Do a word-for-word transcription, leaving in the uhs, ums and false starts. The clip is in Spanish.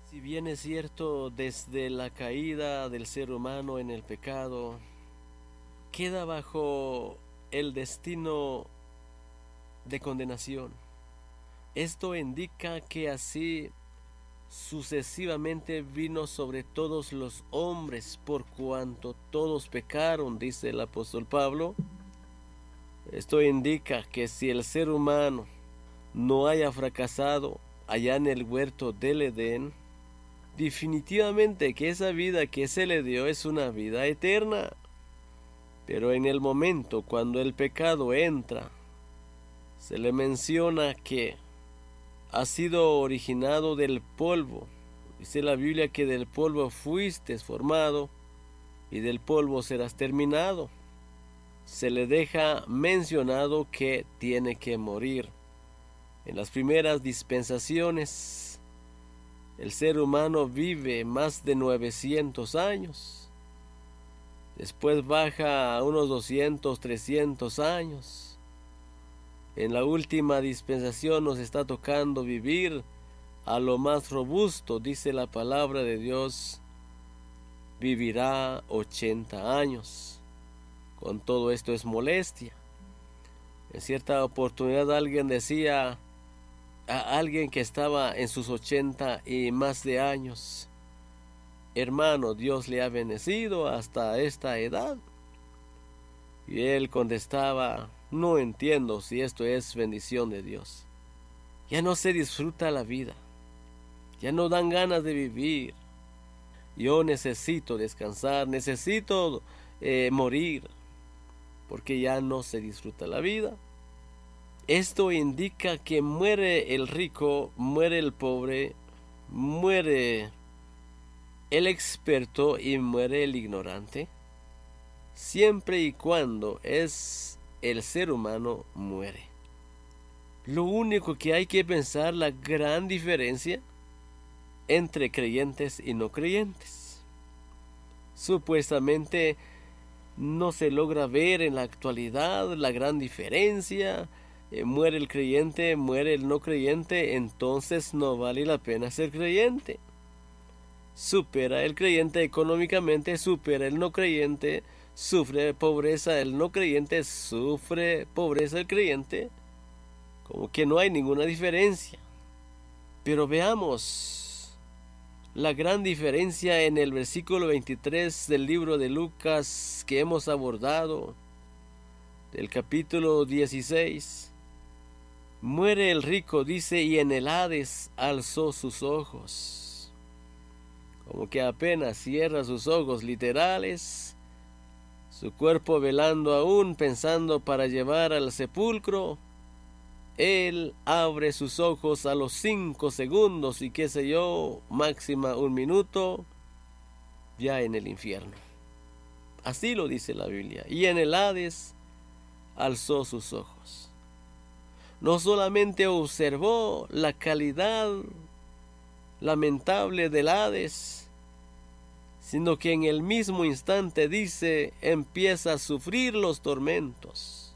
Si bien es cierto, desde la caída del ser humano en el pecado, queda bajo el destino de condenación. Esto indica que así sucesivamente vino sobre todos los hombres, por cuanto todos pecaron, dice el apóstol Pablo. Esto indica que si el ser humano no haya fracasado allá en el huerto del Edén, definitivamente que esa vida que se le dio es una vida eterna. Pero en el momento cuando el pecado entra, se le menciona que ha sido originado del polvo. Dice la Biblia que del polvo fuiste formado y del polvo serás terminado. Se le deja mencionado que tiene que morir. En las primeras dispensaciones, el ser humano vive más de novecientos años. Después baja a unos doscientos, trescientos años. En la última dispensación nos está tocando vivir a lo más robusto, dice la palabra de Dios, vivirá ochenta años. Con todo esto es molestia. En cierta oportunidad alguien decía a alguien que estaba en sus ochenta y más de años: hermano, Dios le ha bendecido hasta esta edad. Y él contestaba: no entiendo si esto es bendición de Dios. Ya no se disfruta la vida, ya no dan ganas de vivir. Yo necesito descansar, necesito eh, morir, porque ya no se disfruta la vida. Esto indica que muere el rico, muere el pobre, muere el experto y muere el ignorante, siempre y cuando es el ser humano muere. Lo único que hay que pensar, la gran diferencia entre creyentes y no creyentes. Supuestamente no se logra ver en la actualidad la gran diferencia. Eh, muere el creyente, muere el no creyente, entonces no vale la pena ser creyente. Supera el creyente económicamente, supera el no creyente, sufre pobreza el no creyente, sufre pobreza el creyente, como que no hay ninguna diferencia. Pero veamos la gran diferencia en el versículo veintitrés del libro de Lucas que hemos abordado, del capítulo dieciséis. Muere el rico, dice, y en el Hades alzó sus ojos. Como que apenas cierra sus ojos literales, su cuerpo velando aún, pensando para llevar al sepulcro, él abre sus ojos a los cinco segundos y qué sé yo, máxima un minuto, ya en el infierno. Así lo dice la Biblia. Y en el Hades alzó sus ojos. No solamente observó la calidad lamentable del Hades, sino que en el mismo instante dice, empieza a sufrir los tormentos.